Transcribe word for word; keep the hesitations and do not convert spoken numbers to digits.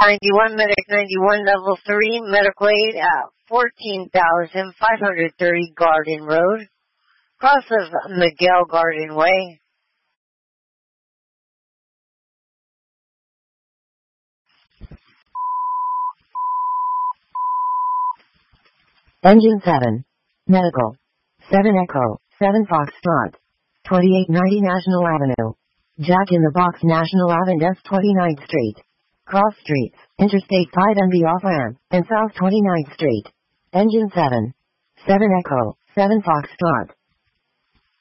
ninety-one, Medic ninety-one, Level three, Medical aid at fourteen thousand five hundred thirty Garden Road, cross of Miguel Garden Way. Engine seven. Medical. seven Echo, seven Foxtrot. twenty-eight ninety National Avenue. Jack in the Box National Avenue S twenty-ninth Street. Cross Streets, Interstate five and the off-ramp, and South twenty-ninth Street. Engine seven. seven Echo, seven Foxtrot.